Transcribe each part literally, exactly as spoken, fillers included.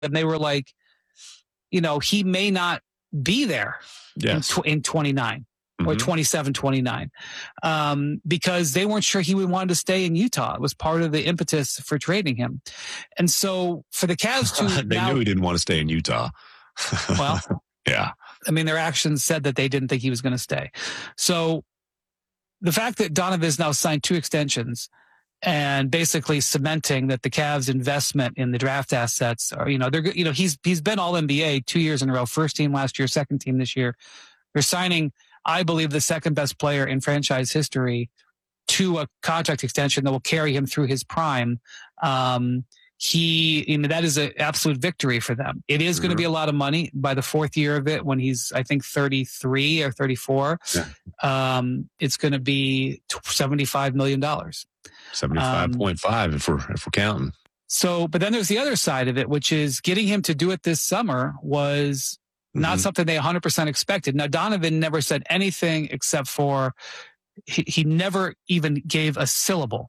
and they were like, you know, he may not be there yes. in, tw- in twenty-nine mm-hmm. or twenty-seven, twenty-nine, um, because they weren't sure he would want to stay in Utah. It was part of the impetus for trading him. And so for the Cavs to they now, knew he didn't want to stay in Utah. Well, yeah. I mean, their actions said that they didn't think he was going to stay. So the fact that Donovan has now signed two extensions and basically cementing that the Cavs' investment in the draft assets are, you know, they're, you know, he's, he's been all N B A two years in a row, first team last year, second team this year. They're signing, I believe, the second best player in franchise history to a contract extension that will carry him through his prime. Um, he, you know, that is an absolute victory for them. It is mm-hmm. going to be a lot of money by the fourth year of it when he's, I think, thirty-three or thirty-four. Yeah. Um, it's going to be seventy-five million dollars. seventy-five point five um, if we're, if we're counting. So, but then there's the other side of it, which is getting him to do it this summer was not mm-hmm. something they one hundred percent expected. Now, Donovan never said anything except for he, he never even gave a syllable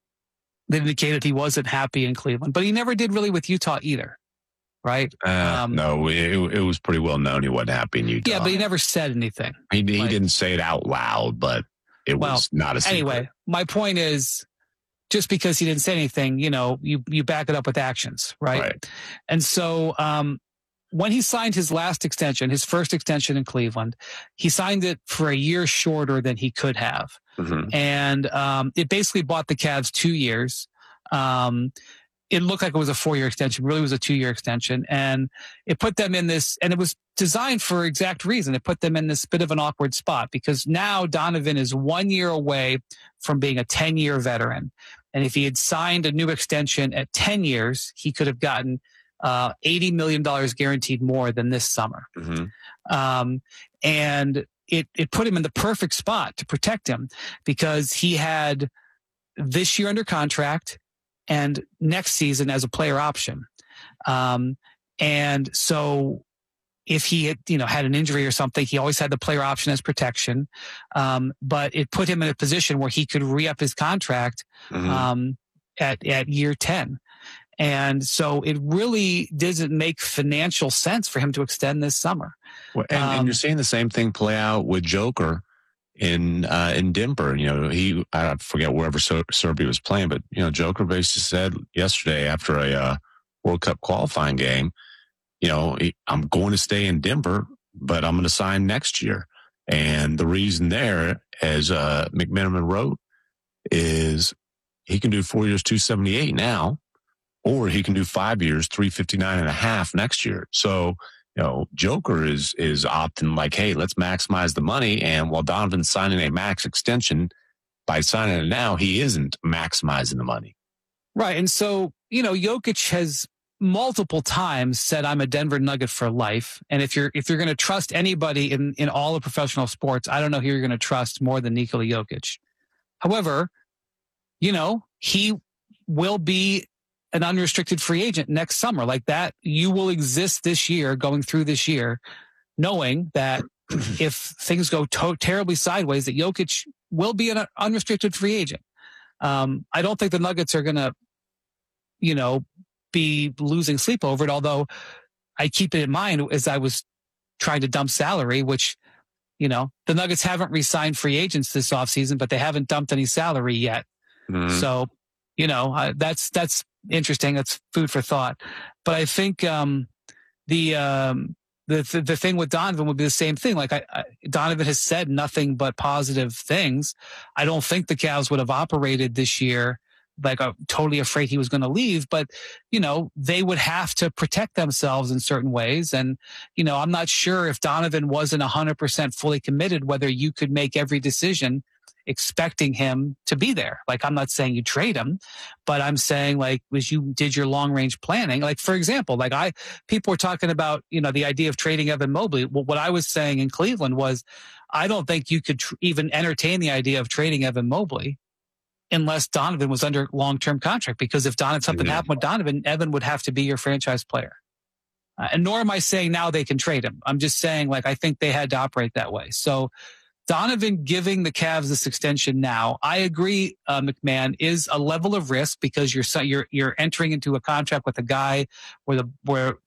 that indicated he wasn't happy in Cleveland, but he never did really with Utah either. Right? Uh, um, no, it, it was pretty well known he wasn't happy in Utah. Yeah, but he never said anything. He, he like, didn't say it out loud, but it well, was not a secret. Anyway, my point is, just because he didn't say anything, you know, you, you back it up with actions, right? right. And so um, when he signed his last extension, his first extension in Cleveland, he signed it for a year shorter than he could have. Mm-hmm. And um, it basically bought the Cavs two years. Um, it looked like it was a four-year extension, really was a two-year extension. And it put them in this, and it was designed for exact reason. It put them in this bit of an awkward spot because now Donovan is one year away from being a ten-year veteran. And if he had signed a new extension at ten years, he could have gotten uh, eighty million dollars guaranteed more than this summer. Mm-hmm. Um, and it, it put him in the perfect spot to protect him because he had this year under contract and next season as a player option. Um, and so if he had, you know, had an injury or something, he always had the player option as protection. Um, but it put him in a position where he could re-up his contract, mm-hmm. um, at, at year ten. And so it really doesn't make financial sense for him to extend this summer. Well, and, um, and you're seeing the same thing play out with Joker in uh, in Denver. You know, he, I forget wherever Ser- Serbia was playing, but, you know, Joker basically said yesterday after a uh, World Cup qualifying game, you know, I'm going to stay in Denver, but I'm going to sign next year. And the reason there, as uh, McMenamin wrote, is he can do four years, two seventy-eight now, or he can do five years, three fifty-nine and a half next year. So, you know, Joker is, is opting like, hey, let's maximize the money. And while Donovan's signing a max extension, by signing it now, he isn't maximizing the money. Right. And so, you know, Jokic has multiple times said, I'm a Denver Nugget for life. And if you're, if you're going to trust anybody in, in all of professional sports, I don't know who you're going to trust more than Nikola Jokic. However, you know, he will be an unrestricted free agent next summer. Like that, you will exist this year, going through this year, knowing that if things go to- terribly sideways, that Jokic will be an unrestricted free agent. Um, I don't think the Nuggets are going to, you know, be losing sleep over it. Although I keep it in mind as I was trying to dump salary, which, you know, the Nuggets haven't re-signed free agents this offseason, but they haven't dumped any salary yet. Mm-hmm. So, you know, uh, that's, that's interesting. That's food for thought. But I think, um, the, um, the, the, the thing with Donovan would be the same thing. Like I, I, Donovan has said nothing but positive things. I don't think the Cavs would have operated this year like I'm totally afraid he was going to leave, but, you know, they would have to protect themselves in certain ways. And, you know, I'm not sure if Donovan wasn't one hundred percent fully committed, whether you could make every decision expecting him to be there. Like, I'm not saying you trade him, but I'm saying, like, as you did your long range planning, like, for example, like I, people were talking about, you know, the idea of trading Evan Mobley. Well, what I was saying in Cleveland was, I don't think you could tr- even entertain the idea of trading Evan Mobley unless Donovan was under long-term contract, because if Donovan, something mm-hmm. happened with Donovan, Evan would have to be your franchise player. Uh, and nor am I saying now they can trade him. I'm just saying, like, I think they had to operate that way. So Donovan giving the Cavs this extension now, I agree, uh, McMahon, is a level of risk because you're you're you're entering into a contract with a guy where the where